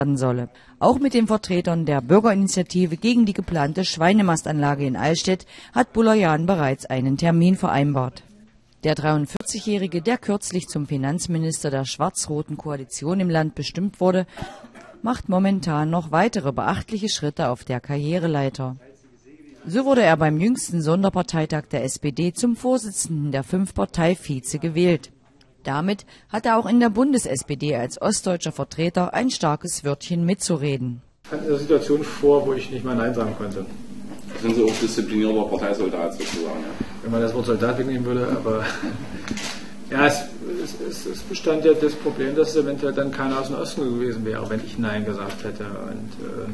werden solle. Auch mit den Vertretern der Bürgerinitiative gegen die geplante Schweinemastanlage in Eichstätt hat Bulayan bereits einen Termin vereinbart. Der 43-Jährige, der kürzlich zum Finanzminister der schwarz-roten Koalition im Land bestimmt wurde, macht momentan noch weitere beachtliche Schritte auf der Karriereleiter. So wurde er beim jüngsten Sonderparteitag der SPD zum Vorsitzenden der 5-Partei-Vize gewählt. Damit hat er auch in der Bundes-SPD als ostdeutscher Vertreter ein starkes Wörtchen mitzureden. Ich fand eine Situation vor, wo ich nicht mal Nein sagen konnte. Sind Sie auch disziplinierter Parteisoldat sozusagen? Ja? Wenn man das Wort Soldat wegnehmen würde, aber ja, es bestand ja das Problem, dass es eventuell dann keiner aus dem Osten gewesen wäre, wenn ich Nein gesagt hätte. Und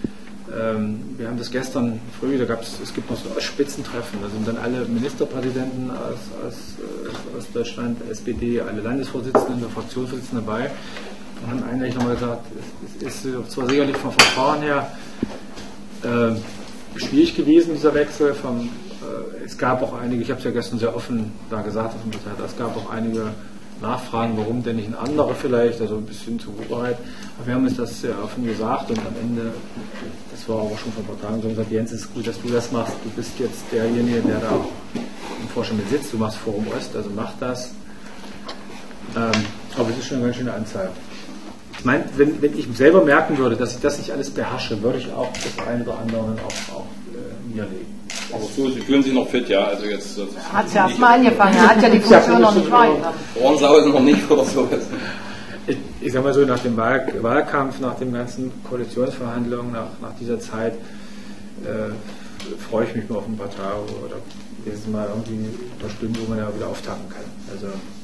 wir haben das gestern früh, es gibt noch so Spitzentreffen, da sind dann alle Ministerpräsidenten aus Deutschland, SPD, alle Landesvorsitzenden, der Fraktionsvorsitzenden dabei und haben eigentlich nochmal gesagt, es ist zwar sicherlich vom Verfahren her schwierig gewesen, dieser Wechsel, es gab auch einige, ich habe es ja gestern sehr offen da gesagt, es gab auch einige Nachfragen, warum denn nicht ein anderer vielleicht, also ein bisschen zu Hoheit. Aber wir haben uns das sehr offen gesagt und am Ende, das war aber schon vor ein paar Tagen so, gesagt, Jens, es ist gut, dass du das machst. Du bist jetzt derjenige, der da im Vorstand mit sitzt. Du machst Forum Ost, also mach das. Aber es ist schon eine ganz schöne Anzahl. Ich meine, wenn ich selber merken würde, dass ich das nicht alles beherrsche, würde ich auch das eine oder andere auch niederlegen. Aber so, Sie fühlen sich noch fit, ja? Also jetzt. Hat es ja erstmal angefangen, er hat ja die Funktion noch nicht weiter. Ohrensausen noch nicht oder so. Ich sag mal so, nach dem Wahlkampf, nach den ganzen Koalitionsverhandlungen, nach dieser Zeit, freue ich mich mal auf ein paar Tage oder jetzt mal irgendwie ein paar Stunden, wo man ja wieder auftanken kann. Also,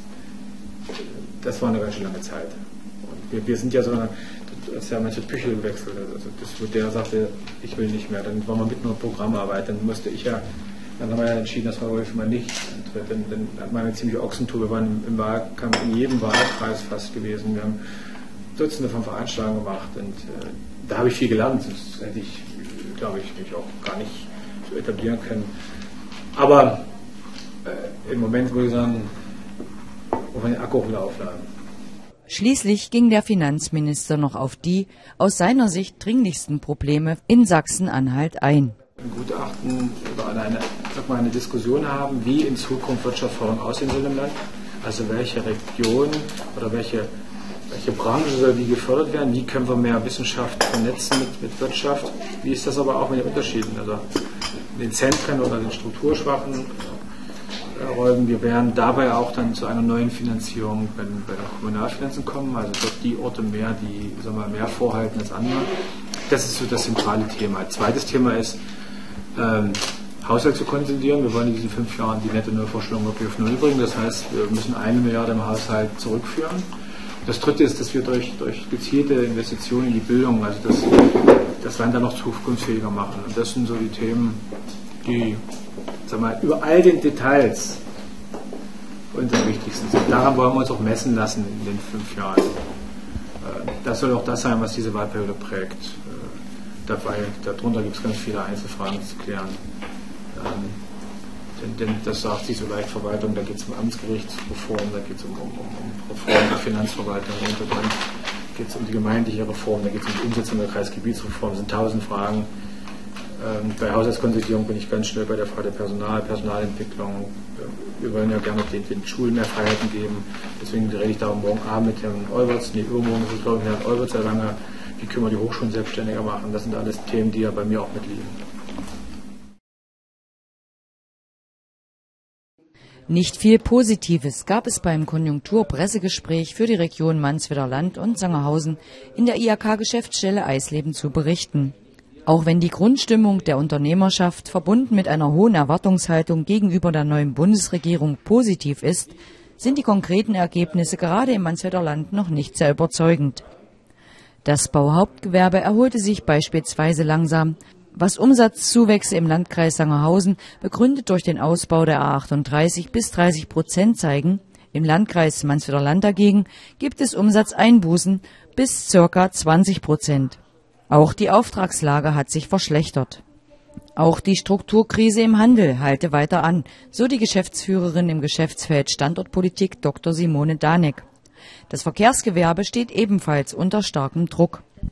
das war eine ganz schön lange Zeit. Und wir sind ja so, als ja manche Küche gewechselt. Also der sagte, ich will nicht mehr. Dann war man mit nur Programmarbeit, dann haben wir ja entschieden, dass Frau Wolf mal nicht antritt. Dann hat man eine ziemliche Ochsentour. Wir waren im Wahlkampf in jedem Wahlkreis fast gewesen. Wir haben Dutzende von Veranstaltungen gemacht und da habe ich viel gelernt. Das hätte ich, glaube ich, mich auch gar nicht so etablieren können. Aber im Moment würde ich sagen, wo wir den Akku wieder aufladen. Schließlich ging der Finanzminister noch auf die aus seiner Sicht dringlichsten Probleme in Sachsen-Anhalt ein. Ein Gutachten über eine Diskussion haben, wie in Zukunft Wirtschaftsförderung aussehen soll im Land. Also welche Region oder welche Branche soll wie gefördert werden, wie können wir mehr Wissenschaft vernetzen mit Wirtschaft, wie ist das aber auch mit den Unterschieden, also den Zentren oder den strukturschwachen Räumen. Wir werden dabei auch dann zu einer neuen Finanzierung bei den Kommunalfinanzen kommen, also dort die Orte mehr, die mehr vorhalten als andere. Das ist so das zentrale Thema. Zweites Thema ist, Haushalt zu konsolidieren. Wir wollen in diesen 5 Jahren die nette Neuvorstellung wirklich auf Null bringen. Das heißt, wir müssen 1 Milliarde im Haushalt zurückführen. Das dritte ist, dass wir durch gezielte Investitionen in die Bildung, also das Land dann noch zukunftsfähiger machen. Und das sind so die Themen, die über all den Details unsere wichtigsten sind. Daran wollen wir uns auch messen lassen in den 5 Jahren. Das soll auch das sein, was diese Wahlperiode prägt. Darunter gibt es ganz viele Einzelfragen zu klären. Denn das sagt sich so leicht, Verwaltung, da geht es um Amtsgerichtsreform, da geht es um Reform der Finanzverwaltung, und dann geht es um die gemeindliche Reform, da geht es um die Umsetzung der Kreisgebietsreform, das sind 1000 Fragen. Bei Haushaltskonsolidierung bin ich ganz schnell bei der Frage der Personalentwicklung. Wir wollen ja gerne den Schulen mehr Freiheiten geben. Deswegen rede ich da morgen Abend mit Herrn Olberts. Übermorgen ist es, glaube ich, Herrn Olberts sehr lange. Wie können wir die Hochschulen selbstständiger machen? Das sind alles Themen, die ja bei mir auch mitliegen. Nicht viel Positives gab es beim Konjunkturpressegespräch für die Region Mansfelder Land und Sangerhausen in der IHK-Geschäftsstelle Eisleben zu berichten. Auch wenn die Grundstimmung der Unternehmerschaft verbunden mit einer hohen Erwartungshaltung gegenüber der neuen Bundesregierung positiv ist, sind die konkreten Ergebnisse gerade im Mansfelder Land noch nicht sehr überzeugend. Das Bauhauptgewerbe erholte sich beispielsweise langsam, was Umsatzzuwächse im Landkreis Sangerhausen, begründet durch den Ausbau der A38 bis 30% zeigen. Im Landkreis Mansfelder Land dagegen gibt es Umsatzeinbußen bis ca. 20%. Auch die Auftragslage hat sich verschlechtert. Auch die Strukturkrise im Handel halte weiter an, so die Geschäftsführerin im Geschäftsfeld Standortpolitik Dr. Simone Danek. Das Verkehrsgewerbe steht ebenfalls unter starkem Druck.